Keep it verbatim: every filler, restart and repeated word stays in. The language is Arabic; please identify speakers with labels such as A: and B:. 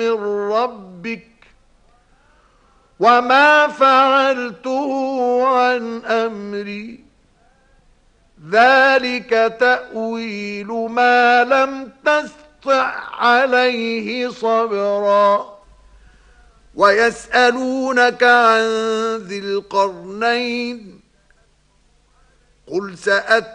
A: من ربك وما فعلته عن أمري ذلك تأويل ما لم تستطع عليه صبرا ويسألونك عن ذي القرنين قل سأت